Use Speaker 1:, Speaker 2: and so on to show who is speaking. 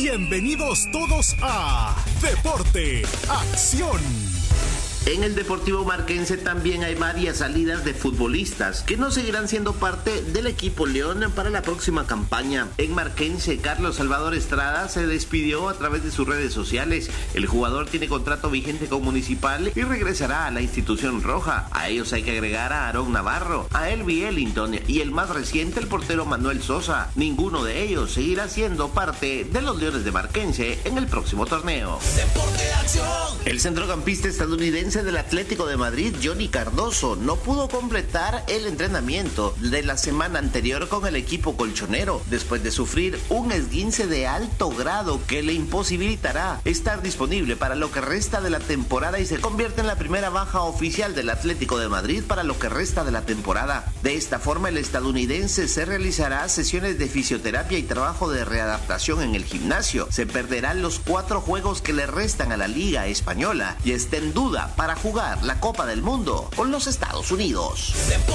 Speaker 1: Bienvenidos todos a Deporte Acción.
Speaker 2: En el Deportivo Marquense también hay varias salidas de futbolistas que no seguirán siendo parte del equipo León para la próxima campaña. En Marquense, Carlos Salvador Estrada se despidió a través de sus redes sociales. El jugador tiene contrato vigente con Municipal y regresará a la institución roja. A ellos hay que agregar a Aarón Navarro, a Elvi Ellington y el más reciente, el portero Manuel Sosa. Ninguno de ellos seguirá siendo parte de los Leones de Marquense en el próximo torneo.
Speaker 3: Deporte Acción.
Speaker 2: El centrocampista estadounidense del Atlético de Madrid, Johnny Cardoso, no pudo completar el entrenamiento de la semana anterior con el equipo colchonero después de sufrir un esguince de alto grado que le imposibilitará estar disponible para lo que resta de la temporada y se convierte en la primera baja oficial del Atlético de Madrid para lo que resta de la temporada. De esta forma, el estadounidense se realizará sesiones de fisioterapia y trabajo de readaptación en el gimnasio. Se perderán los 4 juegos que le restan a la Liga Española y está en duda para jugar la Copa del Mundo con los Estados Unidos.